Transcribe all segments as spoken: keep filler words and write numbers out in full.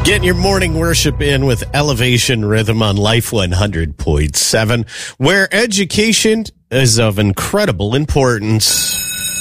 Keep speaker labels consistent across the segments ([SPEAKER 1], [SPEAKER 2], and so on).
[SPEAKER 1] Getting your morning worship in with Elevation Rhythm on Life one hundred point seven, where education is of incredible importance.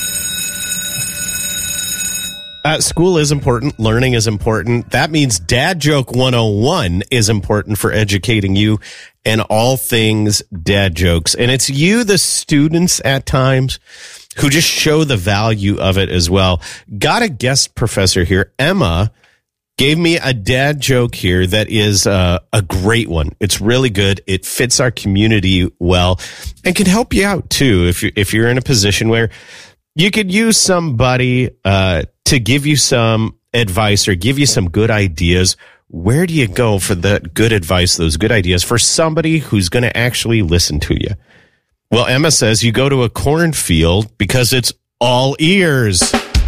[SPEAKER 1] Uh, school is important. Learning is important. That means Dad Joke one oh one is important for educating you in all things dad jokes. And it's you, the students, at times who just show the value of it as well. Got a guest professor here, Emma, gave me a dad joke here that is uh, a great one. It's really good. It fits our community well and can help you out too if you if you're in a position where you could use somebody uh, to give you some advice or give you some good ideas. Where do you go for that good advice, those good ideas for somebody who's going to actually listen to you? Well, Emma says you go to a cornfield because it's all ears.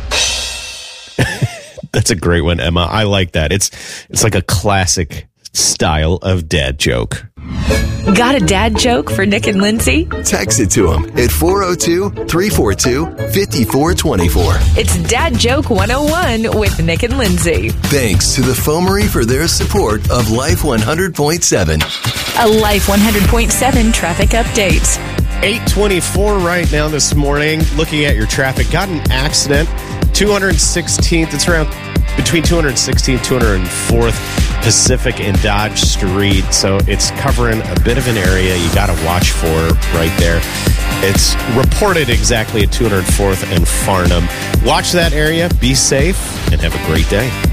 [SPEAKER 1] That's a great one, Emma. I like that. It's it's like a classic style of dad joke.
[SPEAKER 2] Got a dad joke for Nick and Lindsay?
[SPEAKER 3] Text it to them at four oh two, three four two, five four two four.
[SPEAKER 2] It's Dad Joke one oh one with Nick and Lindsay.
[SPEAKER 3] Thanks to the Foamery for their support of Life one hundred point seven.
[SPEAKER 2] A Life one hundred point seven traffic update.
[SPEAKER 1] eight twenty-four right now this morning. Looking at your traffic. Got an accident. two hundred sixteenth. It's around between two hundred sixteenth, two hundred fourth Pacific and Dodge Street. So it's covering a bit of an area you got to watch for right there. It's reported exactly at two hundred fourth and Farnham. Watch that area. Be safe and have a great day.